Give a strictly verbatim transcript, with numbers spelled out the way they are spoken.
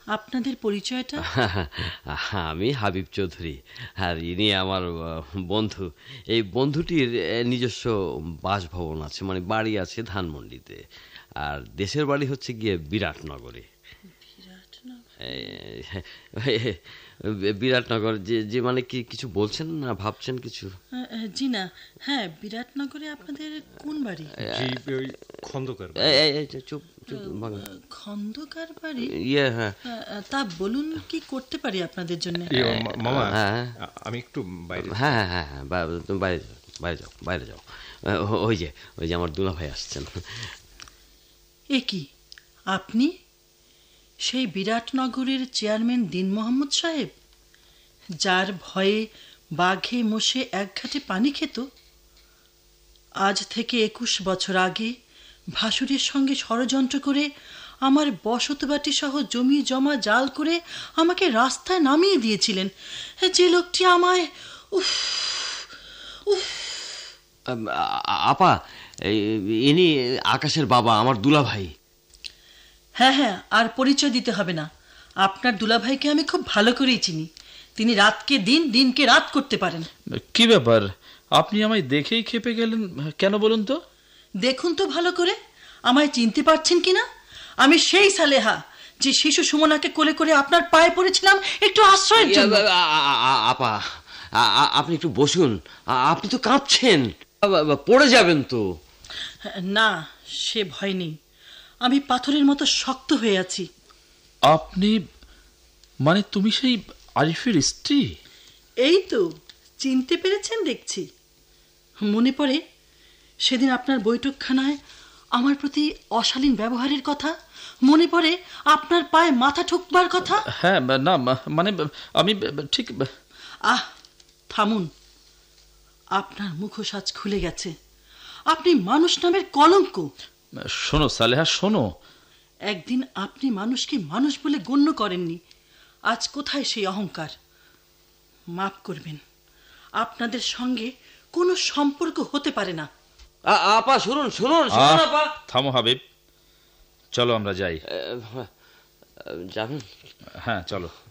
আপনাদের পরিচয়টা? আমি হাবিব চৌধুরী, আর ইনি আমার বন্ধু। এই বন্ধুটির নিজস্ব বাসভবন আছে, মানে বাড়ি আছে ধানমন্ডিতে, আর দেশের বাড়ি হচ্ছে গিয়ে বিরাটনগরে। বিরাটনগর যে যে মানে কি কিছু বলছেন না ভাবছেন কিছু? জি না, হ্যাঁ, বিরাটনগরে আপনাদের কোন বাড়ি? খন্দকার। চুপ চুপ, খন্দকার বাড়ি? ইয়ে, হ্যাঁ। তা বলুন, কি করতে পারি আপনাদের জন্য? মামা, আমি একটু বাইরে। হ্যাঁ হ্যাঁ হ্যাঁ, তুমি বাইরে যাও, বাইরে যাও, বাইরে যাও। ওই যে ওই যে আমার দুলা ভাই আসছেন। এ কি, আপনি সেই বিরাটনগরের চেয়ারম্যান দিন মোহাম্মদ সাহেব, যার ভয়ে বাঘে মোষে এক ঘাটে পানি খেত? আজ থেকে একুশ বছর আগে ভাসুরের সঙ্গে ষড়যন্ত্র করে আমার বসতবাটি সহ জমি জমা জাল করে আমাকে রাস্তায় নামিয়ে দিয়েছিলেন যে লোকটি আমায়। উফ উফ। আপা, ইনি আকাশের বাবা, আমার দুলা ভাই। হ্যাঁ হ্যাঁ, আর পরিচয় দিতে হবে না। আপনার দুলাভাইকে আমি খুব ভালো করেই চিনি। তিনি রাতকে দিন, দিনকে রাত করতে পারেন। কি ব্যাপার, আপনি আমায় দেখেই খেপে গেলেন কেন বলুন তো? দেখুন তো ভালো করে, আমায় চিনতে পারছেন কিনা? আমি সেই সালেহা যে শিশু সুমনাকে কোলে করে আপনার পায়ে পড়েছিলাম একটু আশ্রয়ের জন্য। আপা, আপনি একটু বসুন, আপনি তো কাঁপছেন, পড়ে যাবেন তো। না, সে ভয় নেই, আমি পাথরের মতো শক্ত হয়ে আছি। আপনি মানে তুমি সেই আরিফের স্ত্রী? এই তো চিনতে পেরেছেন দেখছি। মনে পড়ে সেদিন আপনার বৈঠকখানায় আমার প্রতি অশালীন ব্যবহারের কথা? মনে পড়ে আপনার পায়ে মাথা ঠুকবার কথা? হ্যাঁ, না মানে আমি ঠিক। আহ, থামুন, আপনার মুখোশাজ খুলে গেছে। আপনি মানুষ নামের কলঙ্ক। শোনো সালেহা, শোনো। একদিন আপনি মানুষকে মানুষ বলে গণ্য করেননি, আজ কোথায় সেই অহংকার? মাফ করবেন, আপনাদের সঙ্গে কোনো সম্পর্ক হতে পারে না। আপা শুনুন শুনুন শুনুন আপা। থামো হাবিব, চলো আমরা যাই। যাবেন? হ্যাঁ চলো।